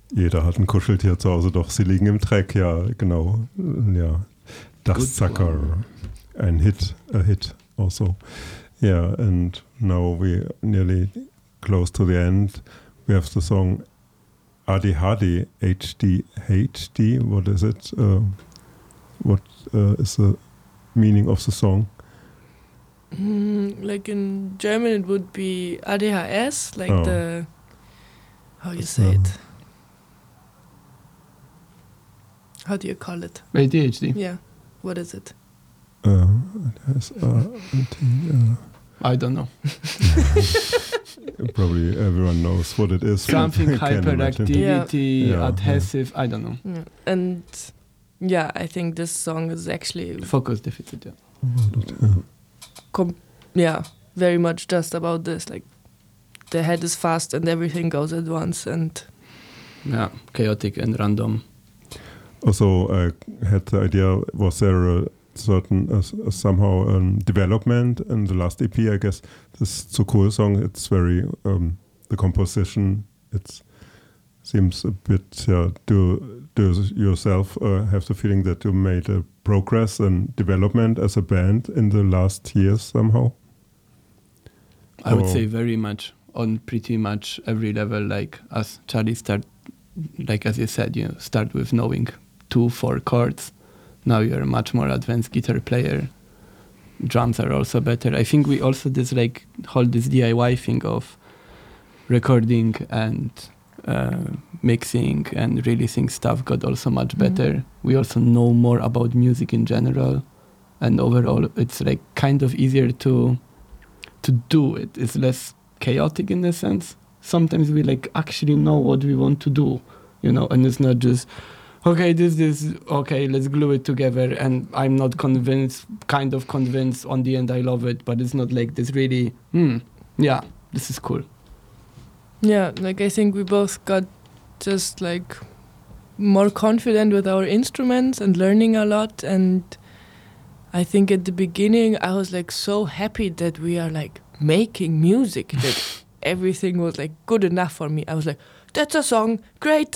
Jeder hat ein Kuscheltier zu Hause, doch sie liegen im Dreck, ja, genau. Ja, Dustsucker, a hit also. Yeah, and now we're nearly close to the end. We have the song ADHD, HD. What is it? What is the meaning of the song? Like in German it would be ADHS, like how you say it? How do you call it? ADHD. Yeah. What is it? I don't know. Probably everyone knows what it is. Something hyperactivity, yeah. adhesive, I don't know. Yeah. And yeah, I think this song is actually focus deficit. Yeah. Very much just about this. Like the head is fast and everything goes at once, and chaotic and random. Also, I had the idea, was there a certain somehow development in the last EP? I guess this So Cool song, it's very the composition, it seems a bit do yourself have the feeling that you made a progress and development as a band in the last years somehow? I would say very much, on pretty much every level. Like as Charlie as you said, you start with knowing 2-4 chords. Now you're a much more advanced guitar player. Drums are also better. I think we also hold this DIY thing of recording and mixing and releasing stuff got also much better. We also know more about music in general, and overall it's like kind of easier to do it. It's less chaotic in a sense. Sometimes we actually know what we want to do, and it's not just okay, this, okay, let's glue it together, and I'm not convinced, kind of convinced, on the end I love it, but it's not like this really, this is cool. Yeah, I think we both got just more confident with our instruments and learning a lot, and I think at the beginning I was so happy that we are making music, that everything was good enough for me. I was that's a song, great,